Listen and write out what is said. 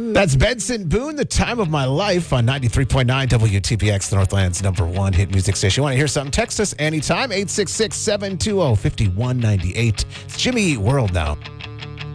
That's Benson Boone, The Time of My Life on 93.9 WTPX, the Northland's #1 hit music station. Want to hear something? Text us anytime, 866-720-5198. It's Jimmy Eat World now.